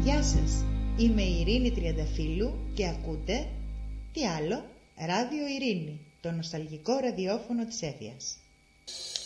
Γεια σας, είμαι η Ειρήνη Τριανταφύλου και ακούτε τι άλλο, Ράδιο Ειρήνη, το νοσταλγικό ραδιόφωνο της Έφιας.